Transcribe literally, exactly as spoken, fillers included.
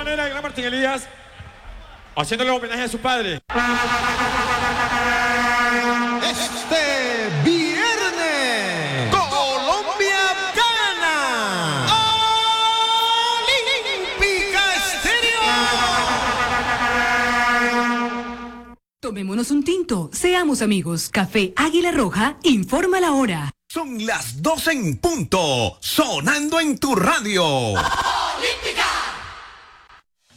manera, el gran Martín Elías, haciéndole homenaje a su padre. Este viernes, Colombia gana. Olímpica Estéreo. Tomémonos un tinto, seamos amigos. Café Águila Roja informa la hora. Son las doce en punto, sonando en tu radio.